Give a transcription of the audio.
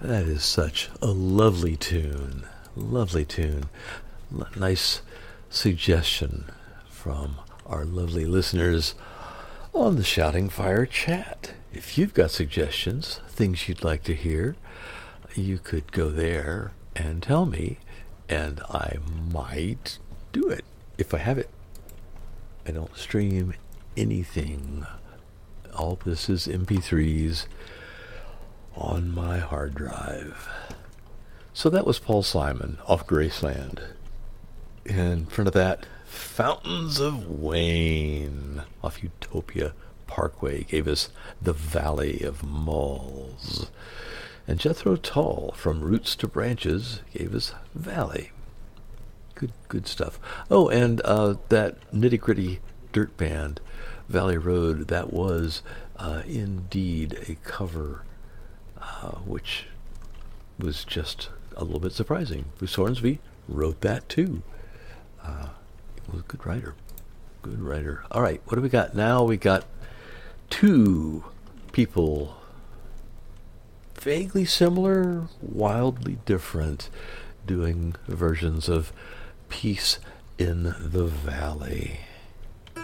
That is such a lovely tune. Lovely tune. Nice suggestion from our lovely listeners on the Shouting Fire chat. If you've got suggestions, things you'd like to hear, you could go there and tell me, and I might do it if I have it. I don't stream anything. All this is MP3s on my hard drive. So that was Paul Simon off Graceland. In front of that, Fountains of Wayne off Utopia Parkway gave us The Valley of Moles. And Jethro Tull from Roots to Branches gave us Valley. Good stuff. Oh, and that Nitty Gritty Dirt Band, Valley Road, that was indeed a cover, which was just a little bit surprising. Bruce Hornsby wrote that too. He was a good writer. Good writer. All right, what do we got now? We got two people vaguely similar, wildly different, doing versions of Peace in the Valley.